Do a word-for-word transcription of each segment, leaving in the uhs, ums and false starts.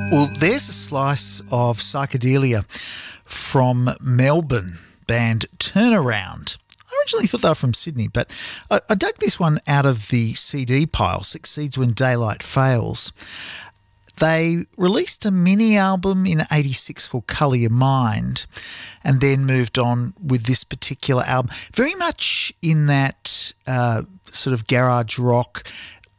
Well, there's a slice of psychedelia from Melbourne band Turnaround. I originally thought they were from Sydney, but I, I dug this one out of the C D pile, Succeeds When Daylight Fails. They released a mini album in eighty-six called Colour Your Mind and then moved on with this particular album. Very much in that uh, sort of garage rock.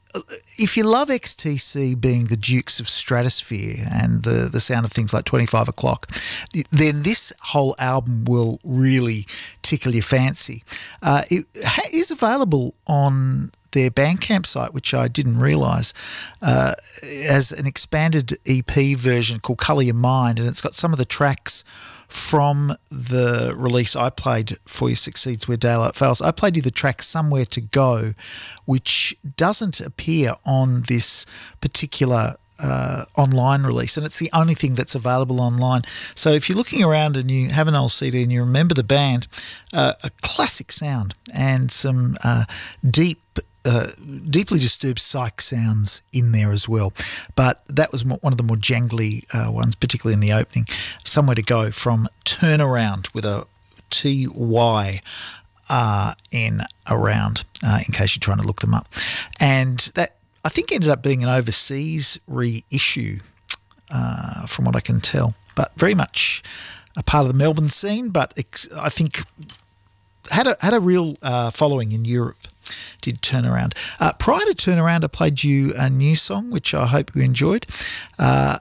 If you love X T C being the Dukes of Stratosphere and the, the sound of things like twenty-five o'clock, then this whole album will really tickle your fancy. Uh, it is available on their Bandcamp site, which I didn't realise, uh, as an expanded E P version called Colour Your Mind, and it's got some of the tracks from the release I played for you, Succeeds Where Daylight Fails. I played you the track Somewhere to Go, which doesn't appear on this particular uh, online release, and it's the only thing that's available online. So if you're looking around and you have an old C D and you remember the band, uh, a classic sound and some uh, deep Uh, deeply disturbed psych sounds in there as well. But that was more, one of the more jangly uh, ones, particularly in the opening. Somewhere to Go from Turnaround with a T Y R N around, uh, in case you're trying to look them up. And that, I think, ended up being an overseas reissue, uh, from what I can tell. But very much a part of the Melbourne scene, but ex- I think had a, had a real uh, following in Europe. Did Turnaround. Uh, prior to Turnaround, I played you a new song, which I hope you enjoyed. Uh,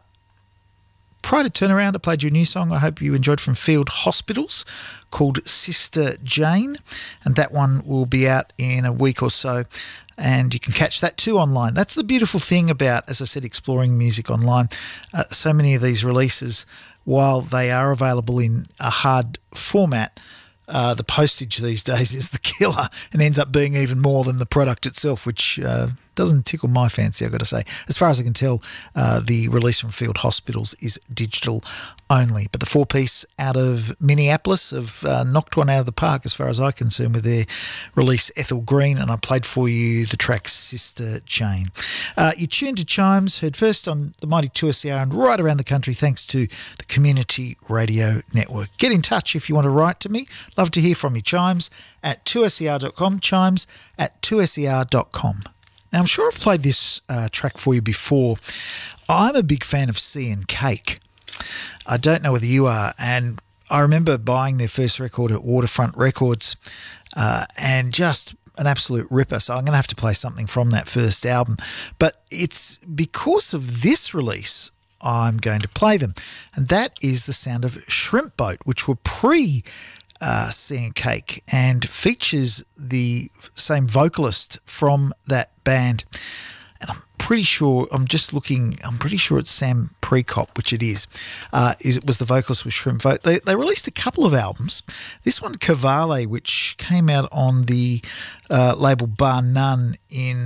prior to Turnaround, I played you a new song I hope you enjoyed from Field Hospitals called Sister Jane, and that one will be out in a week or so, and you can catch that too online. That's the beautiful thing about, as I said, exploring music online. Uh, so many of these releases, while they are available in a hard format, Uh, the postage these days is the killer and ends up being even more than the product itself, which uh, doesn't tickle my fancy, I've got to say. As far as I can tell, uh, the release from Field Hospitals is digital only. But the four-piece out of Minneapolis have uh, knocked one out of the park, as far as I'm concerned, with their release Ethel Green, and I played for you the track Sister Jane. Uh, you tuned to Chimes, heard first on the mighty two S E R and right around the country thanks to the Community Radio Network. Get in touch if you want to write to me. Love to hear from you. Chimes at two S E R dot com, chimes at two S E R dot com. Now, I'm sure I've played this uh, track for you before. I'm a big fan of Sea and Cake. I don't know whether you are, and I remember buying their first record at Waterfront Records, uh, and just an absolute ripper. So I'm going to have to play something from that first album. But it's because of this release I'm going to play them, and that is the sound of Shrimp Boat, which were pre- Uh, Sea and Cake, and features the same vocalist from that band. And I'm pretty sure, I'm just looking, I'm pretty sure it's Sam Prekop, which it is. Uh, is it was the vocalist with Shrimp Boat. They, they released a couple of albums. This one, Cavale, which came out on the uh, label Bar None in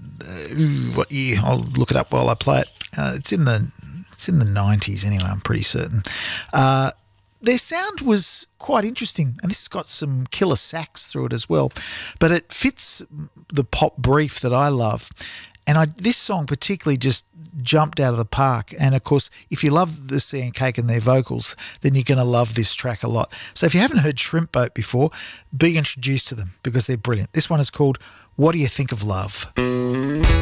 uh, what year? I'll look it up while I play it. Uh, it's in the it's in the nineties anyway, I'm pretty certain. Uh, Their sound was quite interesting, and this has got some killer sax through it as well, but it fits the pop brief that I love. And I, this song particularly just jumped out of the park. And, of course, if you love the Sea and Cake and their vocals, then you're going to love this track a lot. So if you haven't heard Shrimp Boat before, be introduced to them because they're brilliant. This one is called What Do You Think of Love?